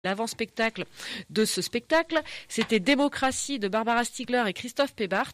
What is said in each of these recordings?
L'avant-spectacle de ce spectacle, c'était Démocratie de Barbara Stiegler et Christophe Pebart.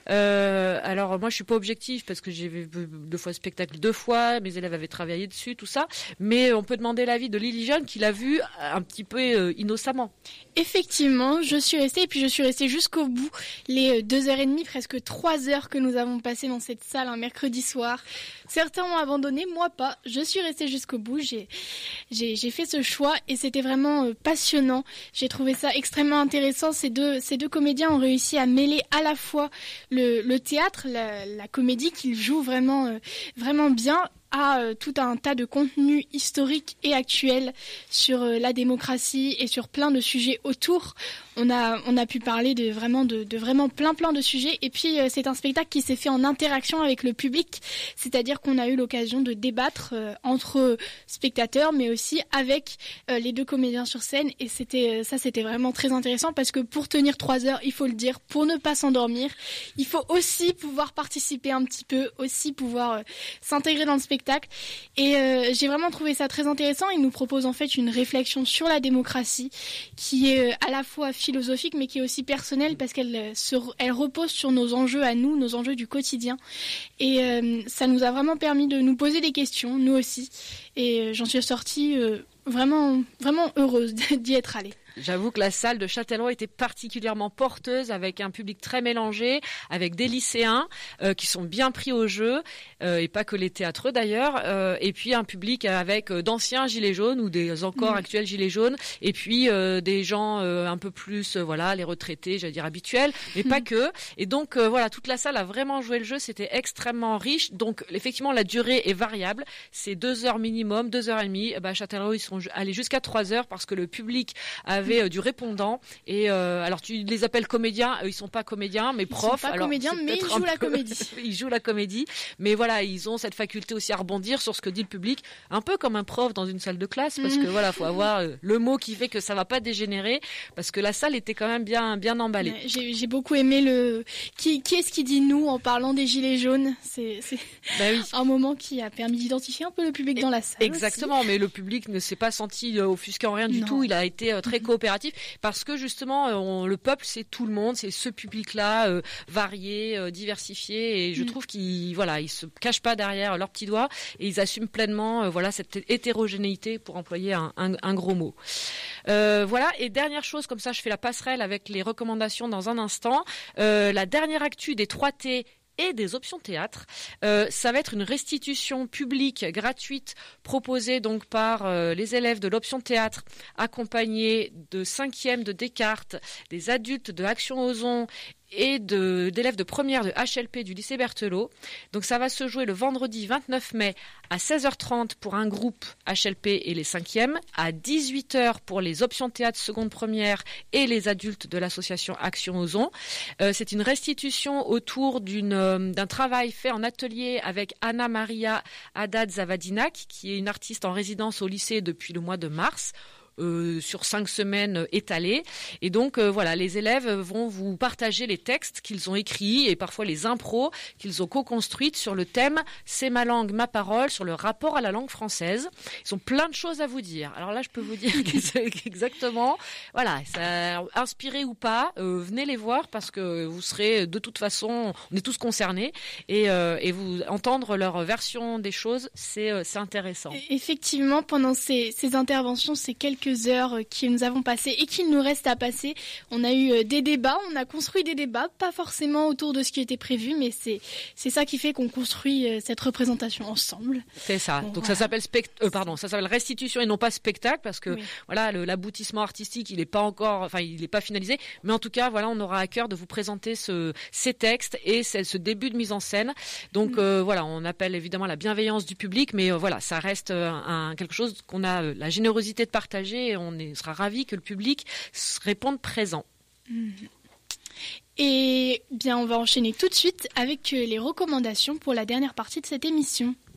Alors moi je suis pas objective parce que j'ai vu 2 fois le spectacle 2 fois, mes élèves avaient travaillé dessus, tout ça, mais on peut demander l'avis de Lily Jeune qui l'a vu un petit peu innocemment. Effectivement, je suis restée jusqu'au bout, les 2h30, presque 3 heures que nous avons passées dans cette salle un mercredi soir. Certains ont abandonné, moi pas. Je suis restée jusqu'au bout, j'ai fait ce choix et c'était vraiment passionnant. J'ai trouvé ça extrêmement intéressant. Ces deux comédiens ont réussi à mêler à la fois le théâtre, la comédie qu'ils jouent vraiment bien, à tout un tas de contenus historiques et actuels sur la démocratie et sur plein de sujets autour. On a pu parler de vraiment plein de sujets. Et puis c'est un spectacle qui s'est fait en interaction avec le public, c'est-à-dire qu'on a eu l'occasion de débattre entre spectateurs, mais aussi avec les 2 comédiens sur scène. Et c'était vraiment très intéressant parce que pour tenir 3 heures, il faut le dire, pour ne pas s'endormir, il faut aussi pouvoir participer un petit peu, aussi pouvoir s'intégrer dans le spectacle. Et j'ai vraiment trouvé ça très intéressant. Il nous propose en fait une réflexion sur la démocratie qui est à la fois philosophique mais qui est aussi personnelle parce qu'elle repose sur nos enjeux à nous, nos enjeux du quotidien. Et ça nous a vraiment permis de nous poser des questions, nous aussi. Et j'en suis sortie vraiment heureuse d'y être allée. J'avoue que la salle de Châtellerault était particulièrement porteuse, avec un public très mélangé, avec des lycéens qui sont bien pris au jeu, et pas que les théâtreux d'ailleurs, et puis un public avec d'anciens gilets jaunes ou des encore actuels gilets jaunes, et puis des gens un peu plus, les retraités, j'allais dire habituels, mais pas que. Et donc toute la salle a vraiment joué le jeu, c'était extrêmement riche. Donc effectivement la durée est variable, c'est 2 heures minimum, 2h30. À Châtellerault ils sont allés jusqu'à 3 heures parce que le public avait du répondant et alors tu les appelles comédiens, ils sont pas comédiens mais profs. Ils sont pas comédiens mais ils jouent la comédie. Ils jouent la comédie, mais voilà, ils ont cette faculté aussi à rebondir sur ce que dit le public, un peu comme un prof dans une salle de classe parce que faut avoir le mot qui fait que ça va pas dégénérer parce que la salle était quand même bien emballée. Ouais, j'ai beaucoup aimé qui est-ce qui dit nous en parlant des gilets jaunes, c'est un moment qui a permis d'identifier un peu le public dans la salle. Exactement, aussi. Mais le public ne s'est pas senti offusqué en rien du tout, il a été très coopératif parce que justement le peuple c'est tout le monde, c'est ce public-là varié, diversifié et je trouve qu'ils ils se cachent pas derrière leurs petits doigts et ils assument pleinement cette hétérogénéité pour employer un gros mot. Et dernière chose, comme ça je fais la passerelle avec les recommandations dans un instant. La dernière actu des 3T et des options théâtre. Ça va être une restitution publique gratuite proposée donc par les élèves de l'option théâtre, accompagnés de 5e de Descartes, des adultes de Action Ozon et d'élèves de première de HLP du lycée Berthelot. Donc ça va se jouer le vendredi 29 mai à 16h30 pour un groupe HLP et les 5e, à 18h pour les options théâtre seconde première et les adultes de l'association Action Ozon. C'est une restitution autour d'un travail fait en atelier avec Anna Maria Haddad Zavadinac, qui est une artiste en résidence au lycée depuis le mois de mars. Sur 5 semaines étalées. Et donc, les élèves vont vous partager les textes qu'ils ont écrits et parfois les impros qu'ils ont co-construites sur le thème « C'est ma langue, ma parole », sur le rapport à la langue française. Ils ont plein de choses à vous dire. Alors là, je peux vous dire exactement, ça, inspiré ou pas, venez les voir parce que vous serez, de toute façon, on est tous concernés et vous entendre leur version des choses, c'est intéressant. Effectivement, pendant ces interventions, ces quelques heures que nous avons passées et qu'il nous reste à passer, on a eu des débats, on a construit des débats, pas forcément autour de ce qui était prévu, mais c'est ça qui fait qu'on construit cette représentation ensemble. C'est ça. Donc ça s'appelle ça s'appelle restitution et non pas spectacle parce que l'aboutissement artistique, il est pas encore, il est pas finalisé, mais en tout cas, on aura à cœur de vous présenter ces textes et ce début de mise en scène. Donc on appelle évidemment la bienveillance du public, mais ça reste quelque chose qu'on a la générosité de partager. Et on sera ravis que le public réponde présent. Et bien, on va enchaîner tout de suite avec les recommandations pour la dernière partie de cette émission.